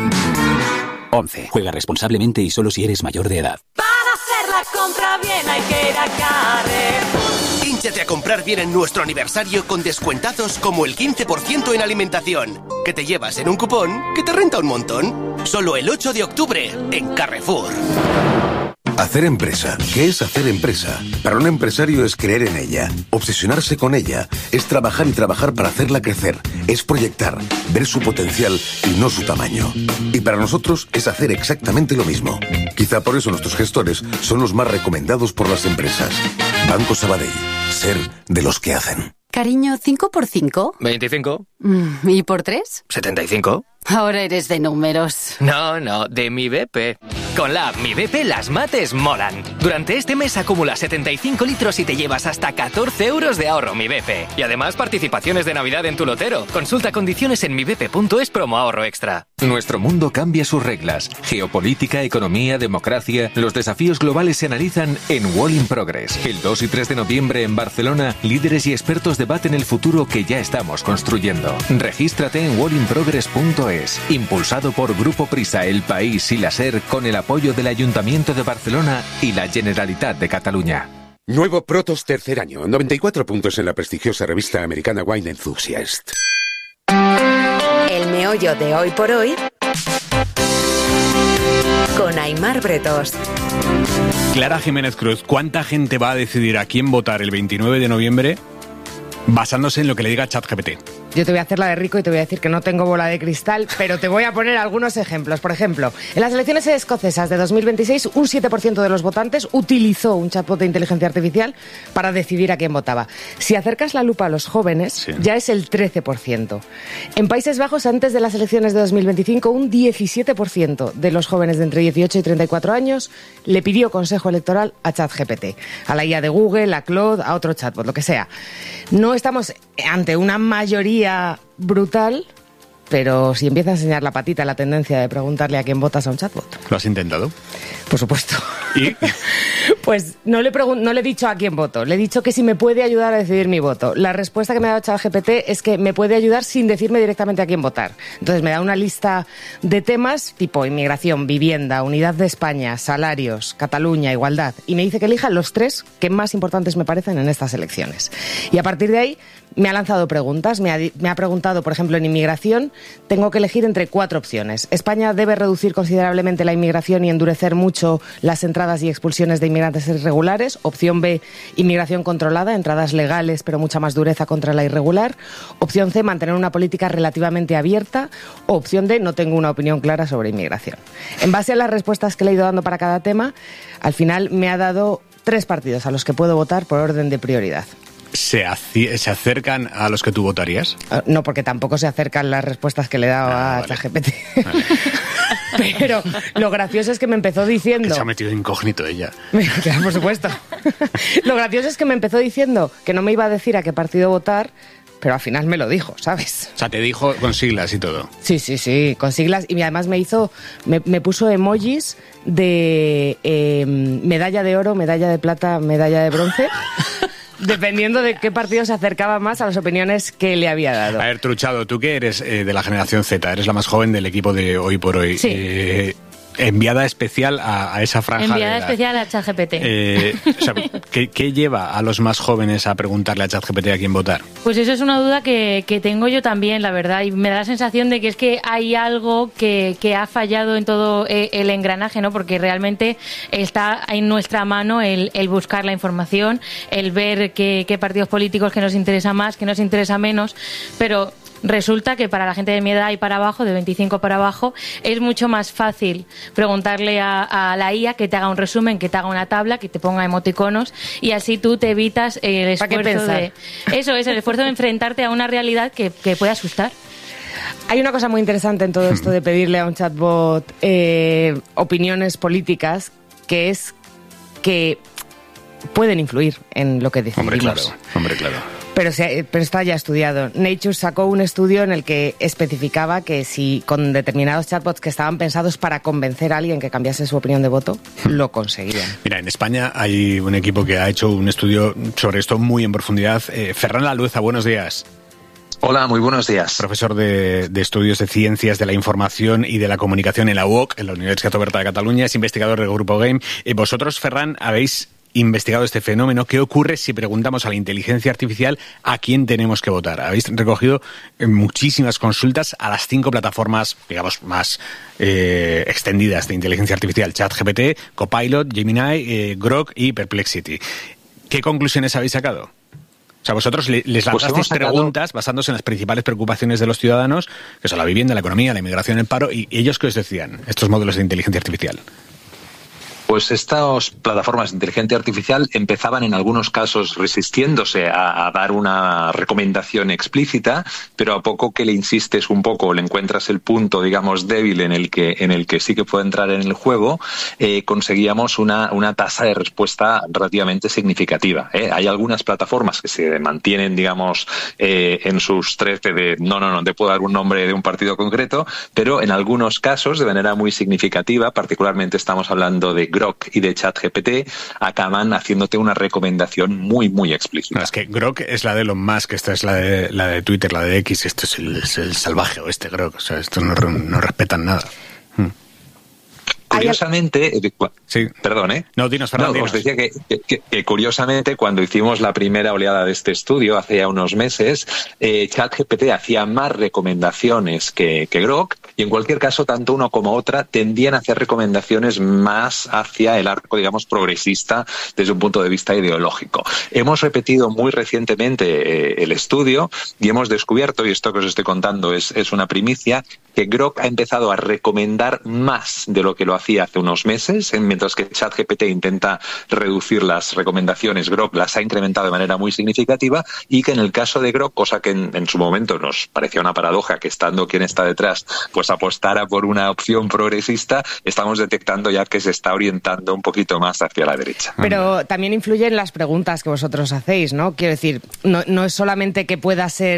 11. Juega responsablemente y solo si eres mayor de edad. Para hacer la compra bien hay que ir a Carrefour. Hínchate a comprar bien en nuestro aniversario con descuentazos como el 15% en alimentación, que te llevas en un cupón que te renta un montón. Solo el 8 de octubre en Carrefour. Hacer empresa. ¿Qué es hacer empresa? Para un empresario es creer en ella, obsesionarse con ella, es trabajar y trabajar para hacerla crecer, es proyectar, ver su potencial y no su tamaño. Y para nosotros es hacer exactamente lo mismo. Quizá por eso nuestros gestores son los más recomendados por las empresas. Banco Sabadell. Ser de los que hacen. Cariño, ¿5 por 5? 25. ¿Y por 3? 75. Ahora eres de números. No, de Mi BP. Con la app Mi BP las mates molan. Durante este mes acumula 75 litros y te llevas hasta 14 euros de ahorro Mi BP. Y además participaciones de Navidad en tu lotero. Consulta condiciones en mibp.es promo ahorro extra. Nuestro mundo cambia sus reglas. Geopolítica, economía, democracia. Los desafíos globales se analizan en Wall in Progress. El 2 y 3 de noviembre en Barcelona, líderes y expertos debaten el futuro que ya estamos construyendo. Regístrate en wallinprogress.es. Impulsado por Grupo Prisa, El País y la SER, con el apoyo del Ayuntamiento de Barcelona y la Generalitat de Cataluña. Nuevo Protos tercer año, 94 puntos en la prestigiosa revista americana Wine Enthusiast. El meollo de Hoy por Hoy con Aimar Bretos. Clara Jiménez Cruz, ¿cuánta gente va a decidir a quién votar el 29 de noviembre basándose en lo que le diga ChatGPT? Yo te voy a hacer la de rico y te voy a decir que no tengo bola de cristal, pero te voy a poner algunos ejemplos. Por ejemplo, en las elecciones escocesas de 2026, un 7% de los votantes utilizó un chatbot de inteligencia artificial para decidir a quién votaba. Si acercas la lupa a los jóvenes, ya es el 13%. En Países Bajos, antes de las elecciones de 2025, un 17% de los jóvenes de entre 18 y 34 años le pidió consejo electoral a ChatGPT, a la IA de Google, a Claude, a otro chatbot, lo que sea. No estamos ante una mayoría brutal, pero si empieza a enseñar la patita la tendencia de preguntarle a quién votas a un chatbot. ¿Lo has intentado? Por supuesto. ¿Y? Pues no le he dicho a quién voto, le he dicho que si me puede ayudar a decidir mi voto. La respuesta que me ha dado ChatGPT es que me puede ayudar sin decirme directamente a quién votar. Entonces me da una lista de temas tipo inmigración, vivienda, unidad de España, salarios, Cataluña, igualdad, y me dice que elija los 3 que más importantes me parecen en estas elecciones. Y a partir de ahí me ha lanzado preguntas, me ha preguntado, por ejemplo, en inmigración, tengo que elegir entre 4 opciones. España debe reducir considerablemente la inmigración y endurecer mucho las entradas y expulsiones de inmigrantes irregulares. Opción B, inmigración controlada, entradas legales pero mucha más dureza contra la irregular. Opción C, mantener una política relativamente abierta. O opción D, no tengo una opinión clara sobre inmigración. En base a las respuestas que le he ido dando para cada tema, al final me ha dado 3 partidos a los que puedo votar por orden de prioridad. ¿Se acercan a los que tú votarías? No, porque tampoco se acercan las respuestas que le he dado a ChatGPT. Vale. Pero lo gracioso es que me empezó diciendo... Que se ha metido incógnito ella. Claro, por supuesto. Lo gracioso es que me empezó diciendo que no me iba a decir a qué partido votar, pero al final me lo dijo, ¿sabes? O sea, te dijo con siglas y todo. Sí, con siglas. Y además me puso emojis de medalla de oro, medalla de plata, medalla de bronce... Dependiendo de qué partido se acercaba más a las opiniones que le había dado. A ver, Truchado, tú que eres de la generación Z, eres la más joven del equipo de Hoy por Hoy. Sí. Enviada especial a esa franja. Enviada especial a ChatGPT. O sea, ¿qué lleva a los más jóvenes a preguntarle a ChatGPT a quién votar? Pues eso es una duda que tengo yo también, la verdad, y me da la sensación de que es que hay algo que ha fallado en todo el engranaje, ¿no? Porque realmente está en nuestra mano el buscar la información, el ver qué partidos políticos que nos interesa más, que nos interesa menos, pero... Resulta que para la gente de mi edad y para abajo, de 25 para abajo, es mucho más fácil preguntarle a la IA que te haga un resumen, que te haga una tabla, que te ponga emoticonos y así tú te evitas el esfuerzo de... Eso es, el esfuerzo de enfrentarte a una realidad que puede asustar. Hay una cosa muy interesante en todo esto de pedirle a un chatbot opiniones políticas, que es que pueden influir en lo que decidimos. Hombre, claro. Pero está ya estudiado. Nature sacó un estudio en el que especificaba que si con determinados chatbots que estaban pensados para convencer a alguien que cambiase su opinión de voto, lo conseguían. Mira, en España hay un equipo que ha hecho un estudio sobre esto muy en profundidad. Ferran Lalueza, buenos días. Hola, muy buenos días. Profesor de Estudios de Ciencias de la Información y de la Comunicación en la UOC, en la Universidad Oberta de Cataluña, es investigador del Grupo Game. Vosotros, Ferran, habéis investigado este fenómeno. ¿Qué ocurre si preguntamos a la inteligencia artificial a quién tenemos que votar? Habéis recogido muchísimas consultas a las 5 plataformas, digamos, más extendidas de inteligencia artificial: ChatGPT, Copilot, Gemini, Grok y Perplexity. ¿Qué conclusiones habéis sacado? O sea, vosotros les lanzasteis preguntas basándose en las principales preocupaciones de los ciudadanos, que son la vivienda, la economía, la inmigración, el paro, y ellos, ¿qué os decían, estos modelos de inteligencia artificial? Pues estas plataformas de inteligencia artificial empezaban en algunos casos resistiéndose a dar una recomendación explícita, pero a poco que le insistes un poco, le encuentras el punto, digamos, débil en el que sí que puede entrar en el juego, conseguíamos una tasa de respuesta relativamente significativa. Hay algunas plataformas que se mantienen, digamos, en sus 13 de no te puedo dar un nombre de un partido concreto, pero en algunos casos, de manera muy significativa, particularmente estamos hablando de Grok y de ChatGPT, acaban haciéndote una recomendación muy, muy explícita. No, es que Grok es la de Elon Musk, esta es la de Twitter, la de X, esto es el salvaje oeste, Grok, o sea, estos no respetan nada. Curiosamente, sí. Perdón, No, dinos, Fernando. Os decía que curiosamente, cuando hicimos la primera oleada de este estudio, hace ya unos meses, ChatGPT hacía más recomendaciones que Grok, y en cualquier caso, tanto uno como otra tendían a hacer recomendaciones más hacia el arco, digamos, progresista desde un punto de vista ideológico. Hemos repetido muy recientemente el estudio y hemos descubierto, y esto que os estoy contando es una primicia, que Grok ha empezado a recomendar más de lo que lo hacía hace unos meses, mientras que ChatGPT intenta reducir las recomendaciones, Grok las ha incrementado de manera muy significativa, y que en el caso de Grok, cosa que en su momento nos parecía una paradoja, que estando quien está detrás pues apostara por una opción progresista, estamos detectando ya que se está orientando un poquito más hacia la derecha. Pero también influyen las preguntas que vosotros hacéis, ¿no? Quiero decir, no es solamente que pueda ser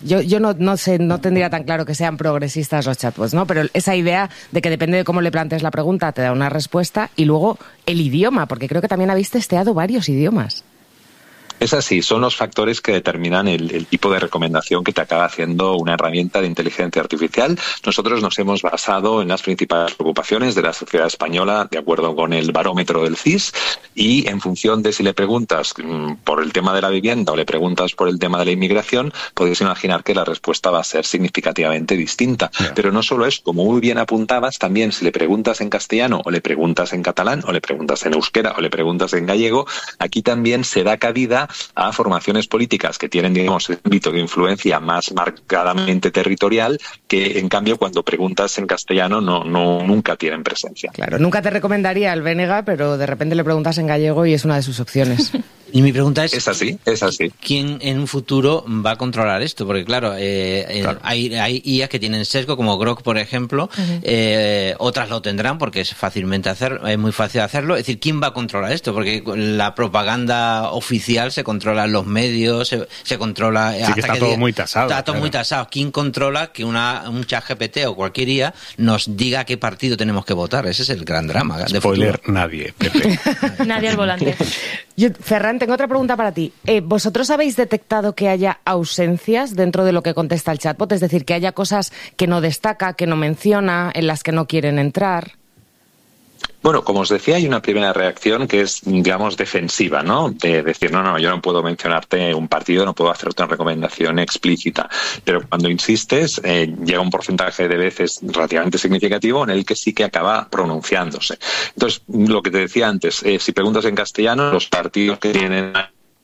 Yo no sé, no tendría tan claro que sean progresistas los chatbots, ¿no? Pero esa idea de que depende de cómo le plantees la pregunta, te da una respuesta, y luego el idioma, porque creo que también habéis testeado varios idiomas. Es así, son los factores que determinan el tipo de recomendación que te acaba haciendo una herramienta de inteligencia artificial. Nosotros nos hemos basado en las principales preocupaciones de la sociedad española, de acuerdo con el barómetro del CIS, y en función de si le preguntas por el tema de la vivienda o le preguntas por el tema de la inmigración, podéis imaginar que la respuesta va a ser significativamente distinta. Yeah. Pero no solo eso, como muy bien apuntabas, también si le preguntas en castellano o le preguntas en catalán o le preguntas en euskera o le preguntas en gallego, aquí también se da cabida a formaciones políticas que tienen, digamos, un ámbito de influencia más marcadamente territorial, que en cambio cuando preguntas en castellano nunca tienen presencia. Claro, nunca te recomendaría el BNG, pero de repente le preguntas en gallego y es una de sus opciones. Y mi pregunta es... Es así. ¿Quién en un futuro va a controlar esto? Porque claro, hay IAs que tienen sesgo, como Grok, por ejemplo, otras lo tendrán porque es muy fácil hacerlo. Es decir, ¿quién va a controlar esto? Porque la propaganda oficial se controla en los medios, se controla... Sí, que está todo muy tasado. Está todo muy tasado. ¿Quién controla que un ChatGPT o cualquier IA nos diga a qué partido tenemos que votar? Ese es el gran drama. Spoiler, nadie, Pepe. Nadie al volante. Ferran, tengo otra pregunta para ti. ¿Vosotros habéis detectado que haya ausencias dentro de lo que contesta el chatbot? Es decir, que haya cosas que no destaca, que no menciona, en las que no quieren entrar. Bueno, como os decía, hay una primera reacción que es, digamos, defensiva, ¿no? De decir, no, yo no puedo mencionarte un partido, no puedo hacerte una recomendación explícita. Pero cuando insistes, llega un porcentaje de veces relativamente significativo en el que sí que acaba pronunciándose. Entonces, lo que te decía antes, si preguntas en castellano, los partidos que tienen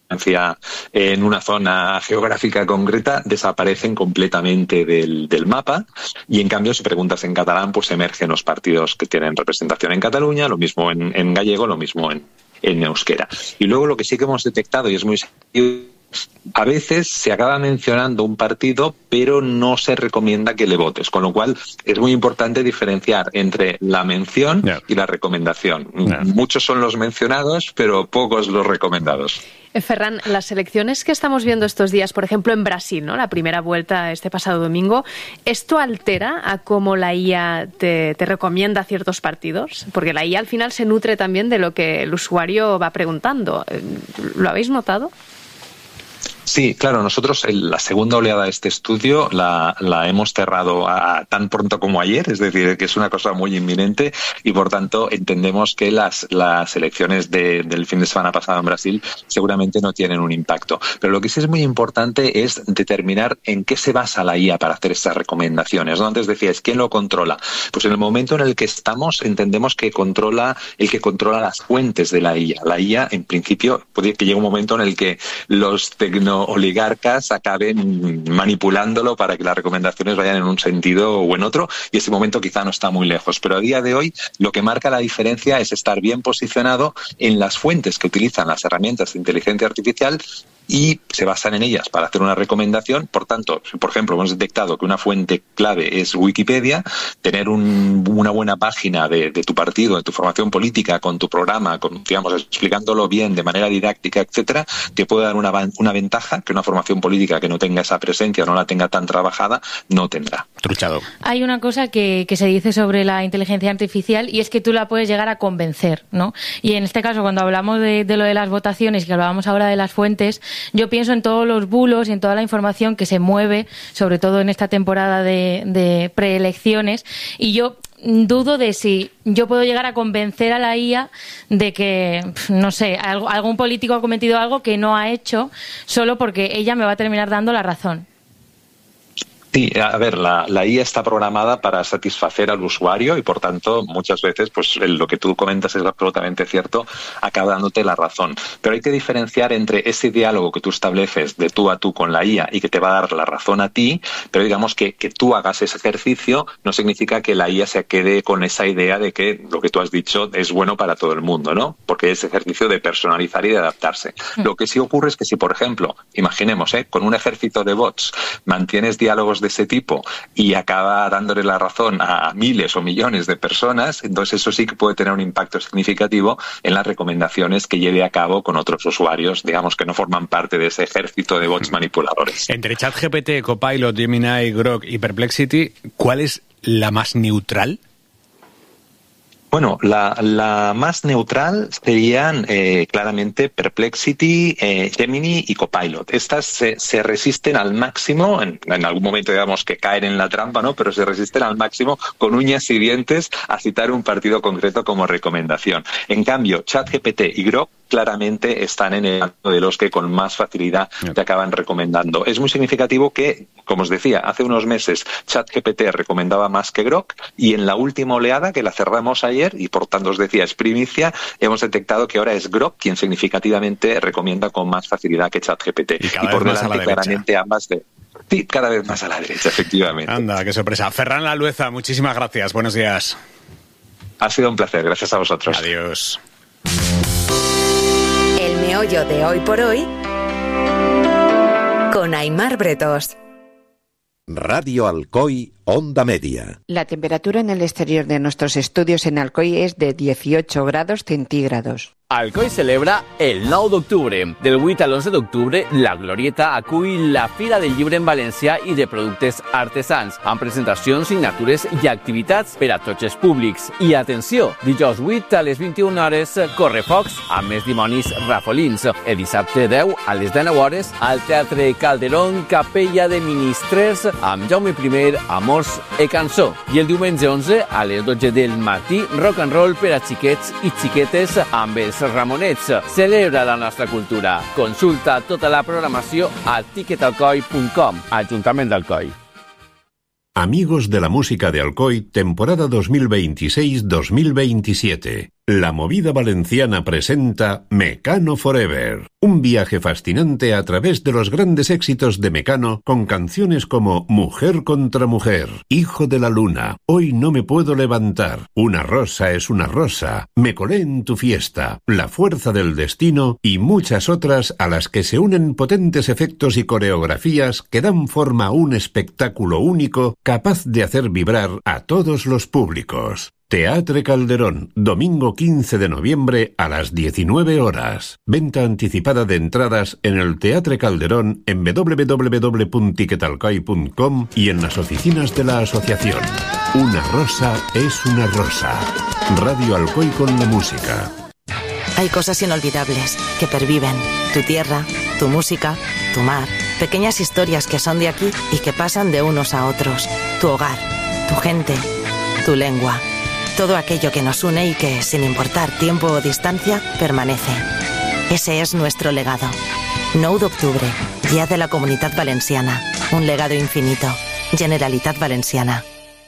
en una zona geográfica concreta desaparecen completamente del mapa, y en cambio si preguntas en catalán pues emergen los partidos que tienen representación en Cataluña, lo mismo en gallego, lo mismo en euskera. Y luego lo que sí que hemos detectado, y es muy sencillo, a veces se acaba mencionando un partido, pero no se recomienda que le votes, con lo cual es muy importante diferenciar entre la mención y la recomendación. Muchos son los mencionados, pero pocos los recomendados. Ferran, las elecciones que estamos viendo estos días, por ejemplo en Brasil, ¿no? La primera vuelta este pasado domingo, ¿esto altera a cómo la IA te recomienda ciertos partidos? Porque la IA al final se nutre también de lo que el usuario va preguntando. ¿Lo habéis notado? Sí, claro, nosotros la segunda oleada de este estudio la hemos cerrado tan pronto como ayer, es decir, que es una cosa muy inminente, y por tanto entendemos que las elecciones del fin de semana pasado en Brasil seguramente no tienen un impacto. Pero lo que sí es muy importante es determinar en qué se basa la IA para hacer estas recomendaciones, ¿no? Antes decíais, ¿quién lo controla? Pues en el momento en el que estamos entendemos que controla las fuentes de la IA. La IA, en principio, puede que llegue un momento en el que los oligarcas acaben manipulándolo para que las recomendaciones vayan en un sentido o en otro, y ese momento quizá no está muy lejos. Pero a día de hoy lo que marca la diferencia es estar bien posicionado en las fuentes que utilizan las herramientas de inteligencia artificial y se basan en ellas para hacer una recomendación. Por tanto, por ejemplo, hemos detectado que una fuente clave es Wikipedia. Tener una buena página de tu partido, de tu formación política, con tu programa, digamos, explicándolo bien, de manera didáctica, etcétera, te puede dar una ventaja que una formación política que no tenga esa presencia o no la tenga tan trabajada no tendrá. Truchado. Hay una cosa que se dice sobre la inteligencia artificial, y es que tú la puedes llegar a convencer, ¿no? Y en este caso, cuando hablamos de lo de las votaciones, que hablábamos ahora de las fuentes, yo pienso en todos los bulos y en toda la información que se mueve, sobre todo en esta temporada de preelecciones, y yo dudo de si yo puedo llegar a convencer a la IA de que, no sé, algún político ha cometido algo que no ha hecho solo porque ella me va a terminar dando la razón. Sí, a ver, la IA está programada para satisfacer al usuario y, por tanto, muchas veces, pues lo que tú comentas es absolutamente cierto, acaba dándote la razón. Pero hay que diferenciar entre ese diálogo que tú estableces de tú a tú con la IA y que te va a dar la razón a ti, pero digamos que tú hagas ese ejercicio no significa que la IA se quede con esa idea de que lo que tú has dicho es bueno para todo el mundo, ¿no? Porque es ejercicio de personalizar y de adaptarse. Lo que sí ocurre es que si, por ejemplo, imaginemos, con un ejército de bots mantienes diálogos de ese tipo y acaba dándole la razón a miles o millones de personas, entonces eso sí que puede tener un impacto significativo en las recomendaciones que lleve a cabo con otros usuarios, digamos, que no forman parte de ese ejército de bots manipuladores. Entre ChatGPT, Copilot, Gemini, Grok y Perplexity, ¿cuál es la más neutral? Bueno, la más neutral serían claramente Perplexity, Gemini y Copilot. Estas se resisten al máximo, en algún momento digamos que caen en la trampa, ¿no? Pero se resisten al máximo con uñas y dientes a citar un partido concreto como recomendación. En cambio, ChatGPT y Grok claramente están en el ámbito de los que con más facilidad te acaban recomendando. Es muy significativo que, como os decía, hace unos meses ChatGPT recomendaba más que Grok y en la última oleada, que la cerramos ayer y por tanto os decía es primicia, hemos detectado que ahora es Grok quien significativamente recomienda con más facilidad que ChatGPT. Y por delante claramente ambas de... Sí, cada vez más a la derecha, efectivamente. Anda, qué sorpresa. Ferran Lalueza, muchísimas gracias. Buenos días. Ha sido un placer. Gracias a vosotros. Adiós. El meollo de hoy por hoy con Aimar Bretos. Radio Alcoy, Onda Media. La temperatura en el exterior de nuestros estudios en Alcoy es de 18 grados centígrados. Alcoy celebra el 9 d'octubre. Del 8 al 11 d'octubre, la Glorieta acull la Fira del Llibre en Valencià i de productes artesans, amb presentacions, signatures i activitats per a tots els públics. I atenció, dijous 8 a les 21 hores, Correfocs amb més dimonis rafolins. El dissabte 10 a les 19 hores, al Teatre Calderón, Capella de Ministrers amb Jaume I, Amors e Cançó. I el diumenge 11 a les 12 del matí, rock and roll per a xiquets i xiquetes amb els Ramonets. Celebra la nostra cultura. Consulta tota la programació a ticketalcoy.com. Ajuntament d'Alcoy. Amigos de la música de Alcoy, temporada 2026-2027. La Movida Valenciana presenta Mecano Forever, un viaje fascinante a través de los grandes éxitos de Mecano con canciones como Mujer contra Mujer, Hijo de la Luna, Hoy no me puedo levantar, Una rosa es una rosa, Me colé en tu fiesta, La fuerza del destino y muchas otras a las que se unen potentes efectos y coreografías que dan forma a un espectáculo único capaz de hacer vibrar a todos los públicos. Teatre Calderón, domingo 15 de noviembre a las 19 horas. Venta anticipada de entradas en el Teatre Calderón en www.ticketalcoy.com y en las oficinas de la asociación. Una rosa es una rosa. Radio Alcoy con la música. Hay cosas inolvidables que perviven. Tu tierra, tu música, tu mar. Pequeñas historias que son de aquí y que pasan de unos a otros. Tu hogar, tu gente, tu lengua. Todo aquello que nos une y que, sin importar tiempo o distancia, permanece. Ese es nuestro legado. 9 d'octubre, Día de la Comunitat Valenciana. Un legado infinito. Generalitat Valenciana.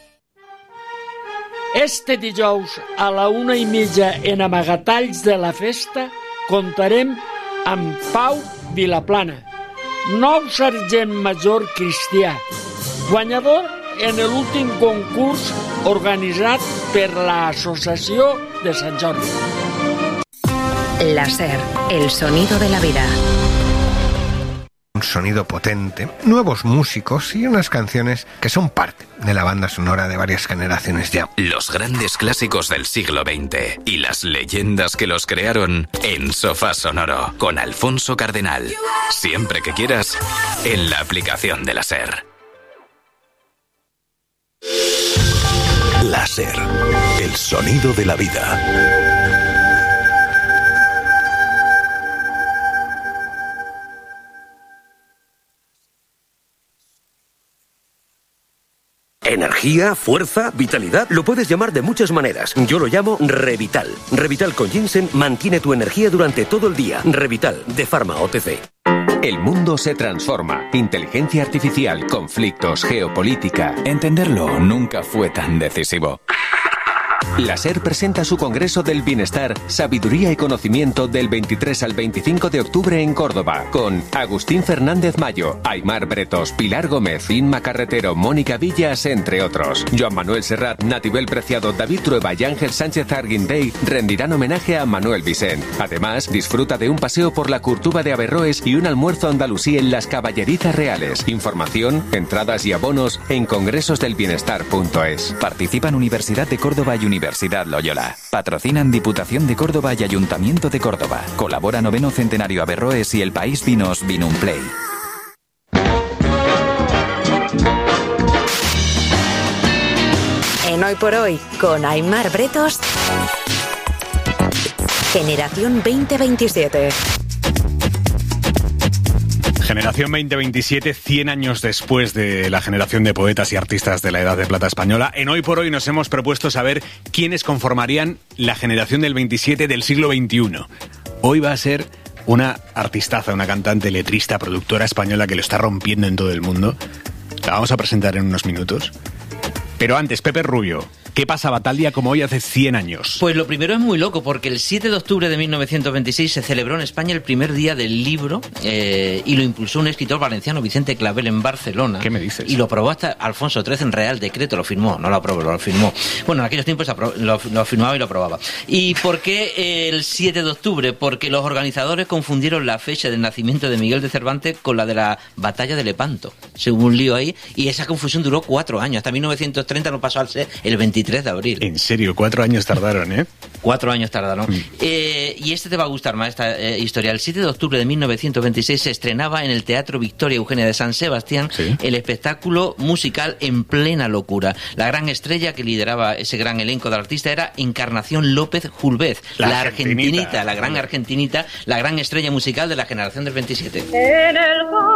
Este dijous, a la 1:30 en Amagatalls de la Festa, contarem amb Pau Vilaplana, nou sergent major cristià, guanyador en l'últim concurs organitzat per l'Associació de Sant Jordi. La SER, el sonido de la vida. Un sonido potente, nuevos músicos y unas canciones que son parte de la banda sonora de varias generaciones ya. Los grandes clásicos del siglo XX y las leyendas que los crearon en Sofá Sonoro con Alfonso Cardenal. Siempre que quieras, en la aplicación de la SER. La SER, el sonido de la vida. Energía, fuerza, vitalidad, lo puedes llamar de muchas maneras. Yo lo llamo Revital. Revital con ginseng mantiene tu energía durante todo el día. Revital, de Pharma OTC. El mundo se transforma. Inteligencia artificial, conflictos, geopolítica. Entenderlo nunca fue tan decisivo. La SER presenta su Congreso del Bienestar, Sabiduría y Conocimiento del 23 al 25 de octubre en Córdoba, con Agustín Fernández Mayo, Aimar Bretos, Pilar Gómez, Inma Carretero, Mónica Villas, entre otros. Joan Manuel Serrat, Natibel Preciado, David Trueba y Ángel Sánchez Arguindey rendirán homenaje a Manuel Vicent. Además, disfruta de un paseo por la Curtuba de Averroes y un almuerzo andalusí en las Caballerizas Reales. Información, entradas y abonos en congresosdelbienestar.es. Participan Universidad de Córdoba y Universidad Loyola. Patrocinan Diputación de Córdoba y Ayuntamiento de Córdoba. Colabora 9º Centenario Averroes y El País Vinos Vinumplay. En Hoy por Hoy, con Aimar Bretos, Generación 2027. Generación 2027, 100 años después de la generación de poetas y artistas de la Edad de Plata española. En Hoy por Hoy nos hemos propuesto saber quiénes conformarían la generación del 27 del siglo XXI. Hoy va a ser una artistaza, una cantante, letrista, productora española que lo está rompiendo en todo el mundo. La vamos a presentar en unos minutos. Pero antes, Pepe Rubio, ¿qué pasaba tal día como hoy hace 100 años? Pues lo primero es muy loco, porque el 7 de octubre de 1926 se celebró en España el primer día del libro y lo impulsó un escritor valenciano, Vicente Clavel, en Barcelona. ¿Qué me dices? Y lo aprobó hasta Alfonso XIII en Real Decreto, lo firmó, no lo aprobó, lo firmó. Bueno, en aquellos tiempos lo firmaba y lo aprobaba. ¿Y por qué el 7 de octubre? Porque los organizadores confundieron la fecha del nacimiento de Miguel de Cervantes con la de la batalla de Lepanto. Se hubo un lío ahí y esa confusión duró 4 años. Hasta 1930 no pasó al ser el 23 de abril. En serio, 4 años tardaron, ¿eh? 4 años tardaron. Y te va a gustar más, esta historia. El 7 de octubre de 1926 se estrenaba en el Teatro Victoria Eugenia de San Sebastián el espectáculo musical En plena locura. La gran estrella que lideraba ese gran elenco de artistas era Encarnación López Julvez, la argentinita, la gran argentinita, la gran estrella musical de la generación del 27. En el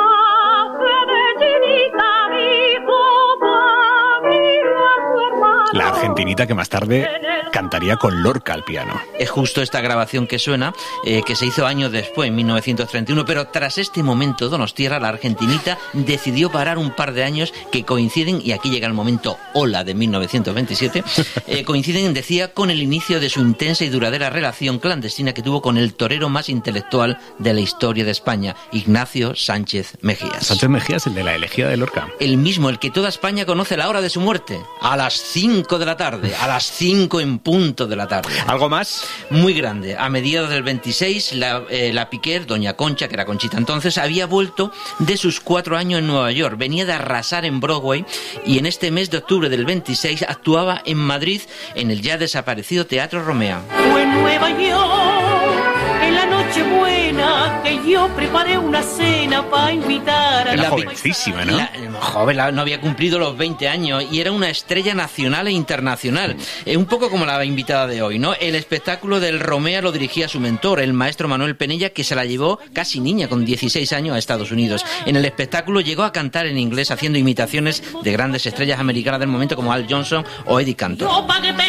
La argentinita que más tarde cantaría con Lorca al piano. Es justo esta grabación que suena, que se hizo años después, en 1931, pero tras este momento donostiarra, la argentinita decidió parar un par de años que coinciden, y aquí llega el momento hola de 1927, coinciden, decía, con el inicio de su intensa y duradera relación clandestina que tuvo con el torero más intelectual de la historia de España, Ignacio Sánchez Mejías. Sánchez Mejías, el de la elegía de Lorca. El mismo, el que toda España conoce la hora de su muerte, a las 5 de la tarde, a las 5 en punto de la tarde. ¿Algo más? Muy grande. A mediados del 26, la Piquer, doña Concha, que era Conchita entonces, había vuelto de sus 4 años en Nueva York. Venía de arrasar en Broadway y en este mes de octubre del 26 actuaba en Madrid en el ya desaparecido Teatro Romea. Fue en Nueva York, en la Nochebuena, que yo preparé una cena para invitar a la jovencísima, ¿no? No había cumplido los 20 años y era una estrella nacional e internacional. Un poco como la invitada de hoy, ¿no? El espectáculo del Romea lo dirigía su mentor, el maestro Manuel Penella, que se la llevó casi niña, con 16 años, a Estados Unidos. En el espectáculo llegó a cantar en inglés haciendo imitaciones de grandes estrellas americanas del momento como Al Johnson o Eddie Cantor.